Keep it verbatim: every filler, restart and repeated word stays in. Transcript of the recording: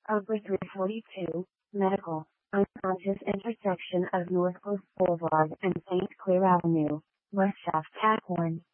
Upper three forty-two, Medical, unconscious intersection of North Coast Boulevard and Saint Clair Avenue, West Shaft Taghorn.